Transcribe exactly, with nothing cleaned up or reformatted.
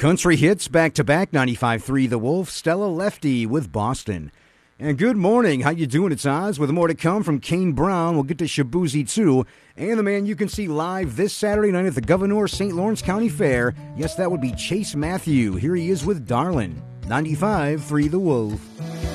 Country hits back-to-back, ninety-five point three The Wolf, Stella Lefty with Boston. And good morning. How you doing? It's Oz with more to come from Kane Brown. We'll get to Shaboozey, too. And the man you can see live this Saturday night at the Gouverneur Saint Lawrence County Fair. Yes, that would be Chase Matthew. Here he is with Darlin'. ninety-five point three The Wolf.